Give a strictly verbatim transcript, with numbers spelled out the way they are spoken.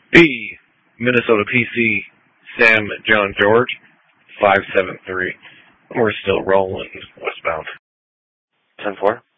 B, Minnesota P C, Sam John George, five seven three. We're still rolling westbound. ten four.